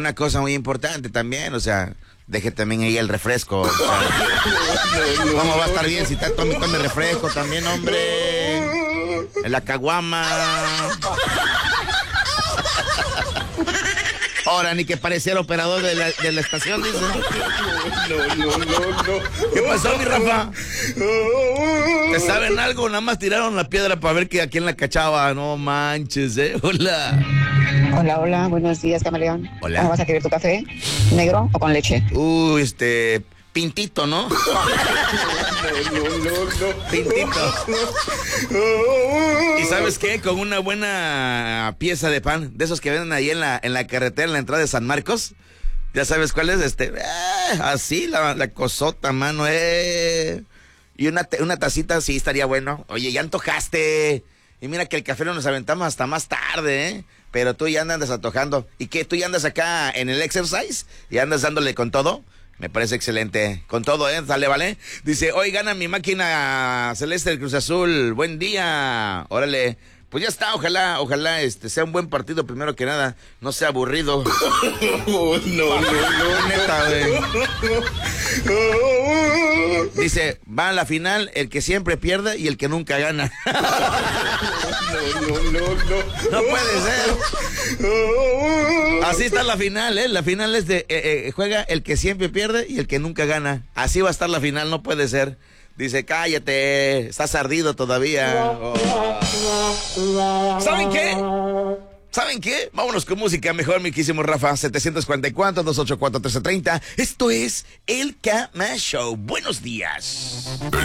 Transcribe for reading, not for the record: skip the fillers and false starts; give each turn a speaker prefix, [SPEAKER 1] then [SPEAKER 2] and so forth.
[SPEAKER 1] una cosa muy importante también, o sea, deje también ahí el refresco. O sea, ¿cómo va a estar bien si está tome refresco también, hombre? En la caguama. Ahora ni que parecía el operador de la estación, dice. No. ¿Qué pasó, mi Rafa? ¿Te saben algo? Nada más tiraron la piedra para ver que a quién la cachaba. No manches, Hola.
[SPEAKER 2] Hola, buenos días, camaleón.
[SPEAKER 1] Hola.
[SPEAKER 2] ¿Cómo vas a querer tu café? ¿Negro o con leche?
[SPEAKER 1] Pintito, ¿no? No. Pintito. ¿Y sabes qué? Con una buena pieza de pan, de esos que venden ahí en la carretera, en la entrada de San Marcos. ¿Ya sabes cuál es? Así, la cosota, mano, Y una tacita, sí, estaría bueno. Oye, ya antojaste. Y mira que el café lo nos aventamos hasta más tarde, Pero tú ya andas desantojando. ¿Y qué? ¿Tú ya andas acá en el exercise? ¿Y andas dándole con todo? Me parece excelente. Con todo, Sale, ¿vale? Dice, hoy gana mi máquina celeste del Cruz Azul. Buen día. Órale. Pues ya está, ojalá sea un buen partido primero que nada. No sea aburrido. No. Neta, güey. Dice, va a la final el que siempre pierde y el que nunca gana. No puede ser. Así está la final, La final es de juega el que siempre pierde y el que nunca gana. Así va a estar la final, no puede ser. Dice, cállate, estás ardido todavía. ¿Saben qué? Vámonos con música mejor, mi quísimo Rafa. 744-284-1330. Esto es El Cama Show. Buenos días.